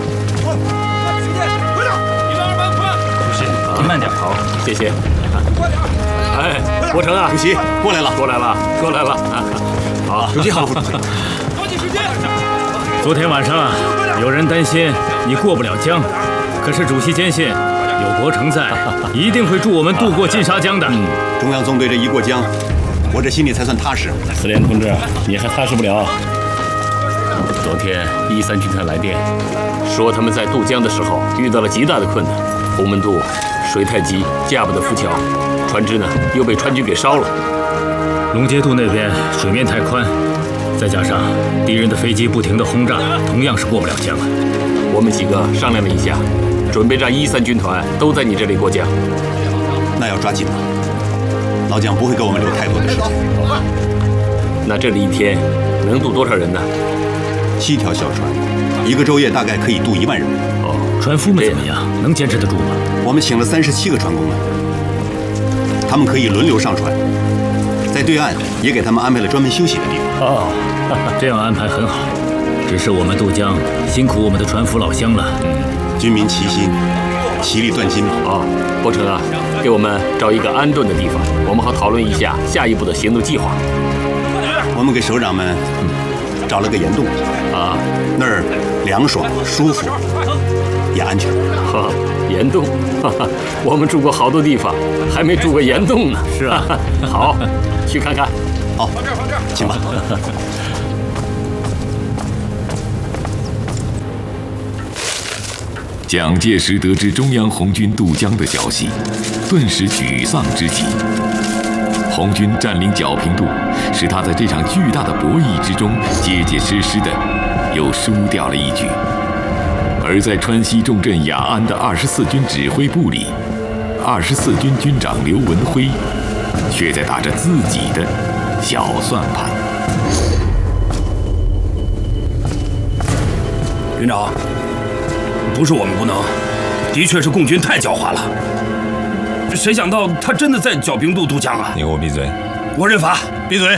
快点！120班快！ 主席，您慢点。 好，谢谢。 快点！ 哎，国成啊， 主席过来了， 过来了。好， 主席好，副主席。 抓紧时间！ 昨天晚上有人担心你过不了江，可是主席坚信有国成在，一定会助我们渡过金沙江的。 中央纵队这一过江，我这心里才算踏实。 司连同志，你还踏实不了。昨天13军团来电，说他们在渡江的时候遇到了极大的困难，洪门渡水太急，架不得浮桥，船只呢又被川军给烧了。 龙街渡那边水面太宽，再加上敌人的飞机不停地轰炸，同样是过不了江啊。 我们几个商量了一下，准备让13军团都在你这里过江。 那要抓紧了，老蒋不会给我们留太多的时间。 那这里一天能渡多少人呢 ？7条小船，1个昼夜大概可以渡1万人。 哦， 船夫们怎么样？能坚持得住吗？ 我们请了37个船工们，他们可以轮流上船，在对岸也给他们安排了专门休息的地方。 哦，这样安排很好。只是我们渡江辛苦我们的船夫老乡了。 军民齐心，其利断金嘛。 伯承啊，给我们找一个安顿的地方，我们好讨论一下下一步的行动计划。 我们给首长们找了个岩洞啊， 那儿凉爽舒服，也安全。 哈，岩洞，哈哈，我们住过好多地方，还没住过岩洞呢。 是啊， 好，去看看。 好，请吧。 蒋介石得知中央红军渡江的消息，顿时沮丧之极。红军占领皎平渡，使他在这场巨大的博弈之中结结实实的又输掉了一局。而在川西重镇雅安的24军指挥部里，24军军长刘文辉却在打着自己的小算盘。 军长，不是我们不能，的确是共军太狡猾了。谁想到他真的在皎平渡渡江啊！ 你给我闭嘴！ 我认罚， 闭嘴！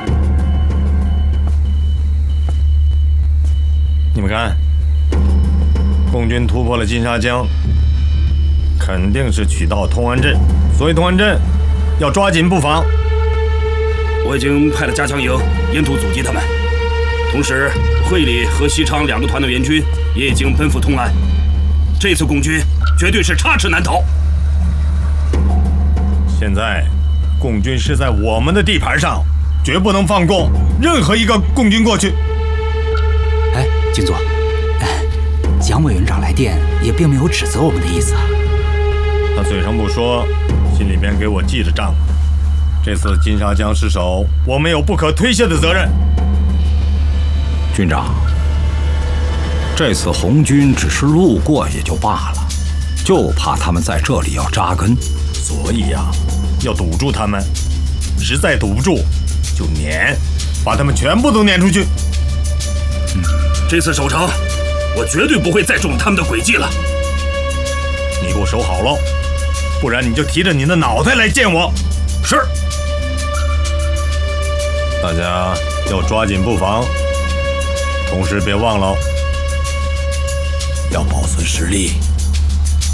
你们看，共军突破了金沙江，肯定是取到通安镇，所以通安镇要抓紧布防。 我已经派了加强营沿途阻击他们，同时会理和西昌2个团的援军也已经奔赴通安。这次共军绝对是插翅难逃。 现在，共军是在我们的地盘上，绝不能放过任何一个共军过去。 哎，金座，蒋委员长来电也并没有指责我们的意思啊。 他嘴上不说，心里边给我记着账。这次金沙江失守，我们有不可推卸的责任。 军长，这次红军只是路过也就罢了，就怕他们在这里要扎根。 所以呀，要堵住他们，实在堵不住，就撵，把他们全部都撵出去。 这次守城，我绝对不会再中他们的诡计了。 你给我守好了，不然你就提着你的脑袋来见我。 是。 大家要抓紧布防，同时别忘了要保存实力。